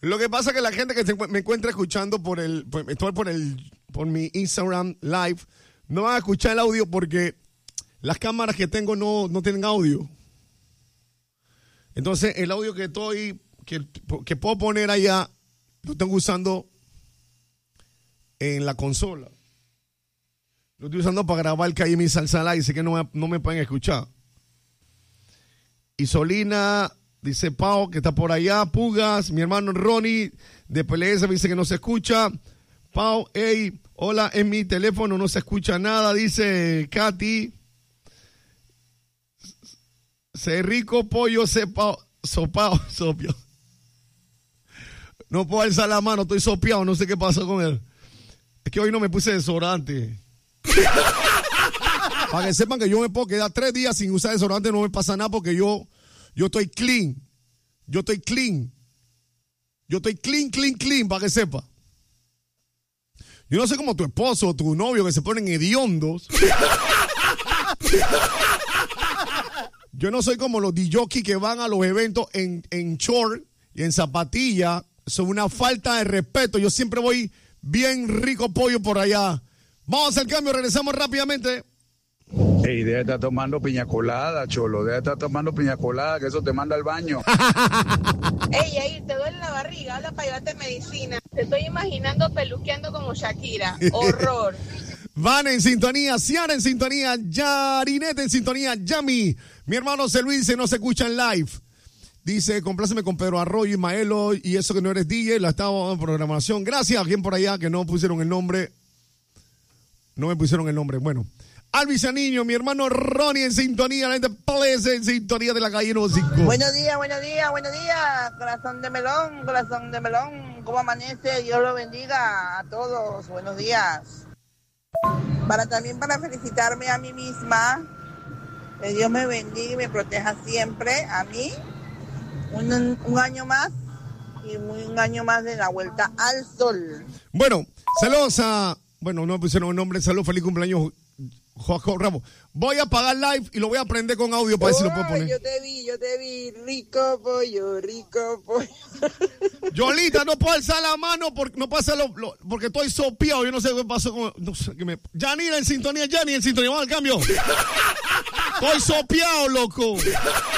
Lo que pasa es que la gente que me encuentra escuchando por mi Instagram Live no van a escuchar el audio porque las cámaras que tengo no tienen audio. Entonces, el audio que puedo poner allá lo tengo usando en la consola. Lo estoy usando para grabar Calle Mi Salsa Live, así que no me pueden escuchar. Isolina, dice Pau, que está por allá. Pugas, mi hermano Ronnie de PLS dice que no se escucha. Pau, hey, hola, en mi teléfono no se escucha nada, dice Katy. Se rico pollo, sopao. No puedo alzar la mano, estoy sopeado, no sé qué pasó con él. Es que hoy no me puse desodorante. Para que sepan que yo me puedo quedar 3 días sin usar desodorante, no me pasa nada porque yo estoy clean. Yo estoy clean, para que sepa. Yo no sé cómo tu esposo o tu novio que se ponen hediondos. Yo no soy como los DJ que van a los eventos en short y en zapatilla. Son una falta de respeto. Yo siempre voy bien rico pollo por allá. Vamos al cambio, regresamos rápidamente. Ey, deja de estar tomando piña colada, cholo. Deja de estar tomando piña colada, que eso te manda al baño. Ey, te duele la barriga, habla para llevarte medicina. Te estoy imaginando peluqueando como Shakira. Horror. Van en sintonía, Ciara en sintonía, Yarinete en sintonía, Yami. Mi hermano José Luis dice, no se escucha en live. Dice, compláceme con Pedro Arroyo y Maelo y eso que no eres DJ, la estaba en programación. Gracias a quien por allá que no pusieron el nombre. No me pusieron el nombre. Bueno, Alvis Niño, mi hermano Ronnie en sintonía, la gente Palese en sintonía de la calle número 5. Buenos días. Corazón de melón. ¿Cómo amanece? Dios lo bendiga a todos. Buenos días. Para felicitarme a mí misma. Que Dios me bendiga y me proteja siempre a mí. Un año más y un año más de la vuelta al sol. Bueno, saludos a... Bueno, no me pusieron el nombre. Saludos, feliz cumpleaños, Joaquín Ramos. Voy a apagar live y lo voy a prender con audio para ver si lo puedo poner. Yo te vi, rico pollo. Yolita, no puedo alzar la mano porque no puedo hacerlo porque estoy sopeado. Yo no sé qué pasó con... No sé, Yanira en sintonía, Vamos al cambio. Estoy sopeado, loco.